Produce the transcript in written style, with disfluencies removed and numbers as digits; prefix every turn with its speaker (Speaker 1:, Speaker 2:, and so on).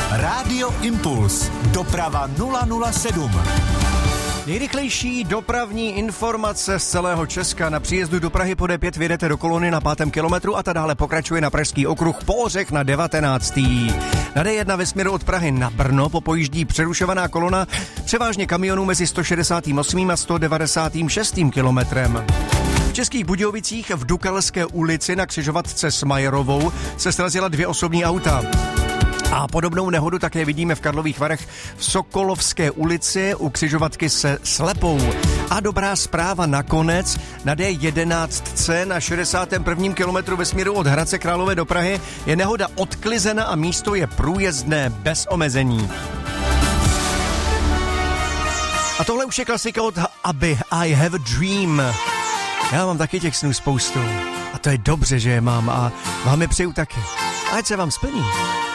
Speaker 1: Rádio Impuls. Doprava 007.
Speaker 2: Nejrychlejší dopravní informace z celého Česka. Na příjezdu do Prahy po D5 vyjedete do kolony na 5. kilometru a ta dále pokračuje na Pražský okruh po Ořech na 19. Na D1 ve směru od Prahy na Brno popojíždí přerušovaná kolona převážně kamionů mezi 168. a 196. kilometrem. V Českých Budějovicích v Dukalské ulici na křižovatce s Majerovou se srazila 2 osobní auta. A podobnou nehodu také vidíme v Karlových Varech v Sokolovské ulici u křižovatky se Slepou. A dobrá zpráva nakonec, na D11 na 61. kilometru ve směru od Hradce Králové do Prahy je nehoda odklizena a místo je průjezdné bez omezení. A tohle už je klasika od ABBY, I Have a Dream. Já mám taky těch snů spoustu. A to je dobře, že je mám a vám je přeju taky. Ať se vám splní.